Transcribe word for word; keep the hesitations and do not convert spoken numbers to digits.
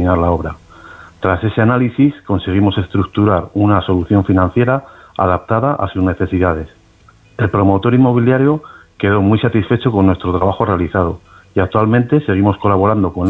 terminar la obra. Tras ese análisis conseguimos estructurar una solución financiera adaptada a sus necesidades. El promotor inmobiliario quedó muy satisfecho con nuestro trabajo realizado y actualmente seguimos colaborando con